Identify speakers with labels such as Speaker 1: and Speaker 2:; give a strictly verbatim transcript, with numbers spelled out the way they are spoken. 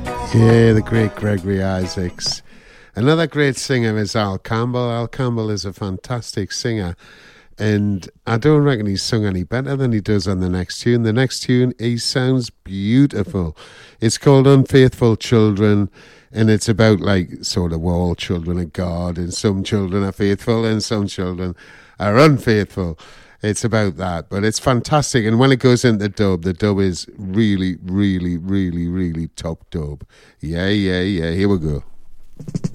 Speaker 1: Yeah, the great Gregory Isaacs. Another great singer is Al Campbell. Al Campbell is a fantastic singer, and I don't reckon he's sung any better than he does on the next tune. The next tune, he sounds beautiful. It's called Unfaithful Children, and it's about, like, sort of, we're all children of God, and some children are faithful and some children are unfaithful. It's about that, but it's fantastic. And when it goes into dub, the dub is really, really, really, really top dub. Yeah, yeah, yeah. Here we go.